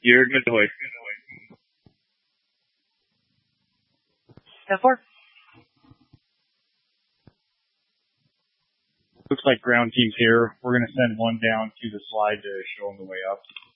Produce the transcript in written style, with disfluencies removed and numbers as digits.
You're good to wait. 10-4. Looks like ground team's here. We're going to send one down to the slide to show them the way up.